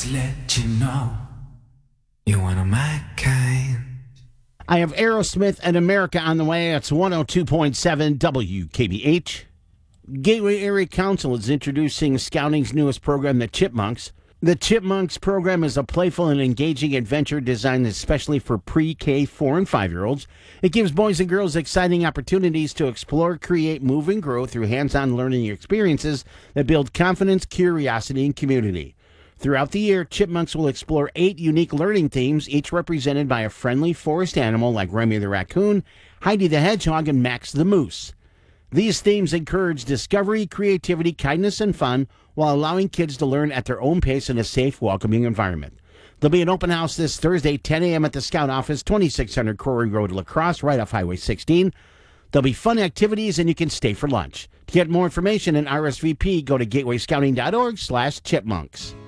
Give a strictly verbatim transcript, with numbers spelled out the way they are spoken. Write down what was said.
to let you know you're one of my kind. I have Aerosmith and America on the way. It's one oh two point seven W K B H. Gateway Area Council is introducing Scouting's newest program, the Chipmunks. The Chipmunks program is a playful and engaging adventure designed especially for pre-K four and five-year-olds. It gives boys and girls exciting opportunities to explore, create, move, and grow through hands-on learning experiences that build confidence, curiosity, and community. Throughout the year, Chipmunks will explore eight unique learning themes, each represented by a friendly forest animal like Remy the raccoon, Heidi the hedgehog, and Max the moose. These themes encourage discovery, creativity, kindness, and fun while allowing kids to learn at their own pace in a safe, welcoming environment. There'll be an open house this Thursday, ten a.m. at the Scout office, twenty-six hundred Corey Road, La Crosse, right off Highway sixteen. There'll be fun activities, and you can stay for lunch. To get more information and R S V P, go to gateway scouting dot org slash chipmunks.